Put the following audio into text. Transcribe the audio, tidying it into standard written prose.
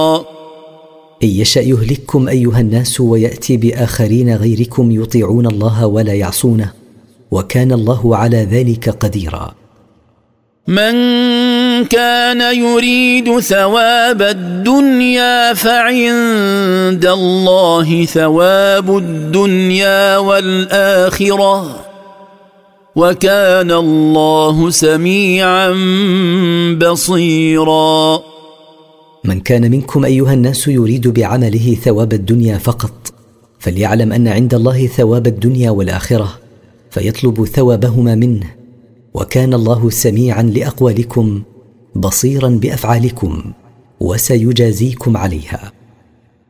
إن يشأ يهلككم أيها الناس ويأتي بآخرين غيركم يطيعون الله ولا يعصونه، وكان الله على ذلك قديرا. من كان يريد ثواب الدنيا فعند الله ثواب الدنيا والآخرة، وكان الله سميعا بصيرا. من كان منكم أيها الناس يريد بعمله ثواب الدنيا فقط، فليعلم أن عند الله ثواب الدنيا والآخرة، فيطلب ثوابهما منه، وكان الله سميعا لأقوالكم بصيرا بأفعالكم، وسيجازيكم عليها.